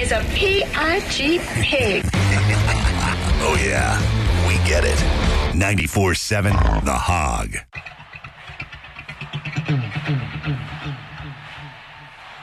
is a P-I-G pig. Oh, yeah. We get it. 94.7 The Hog.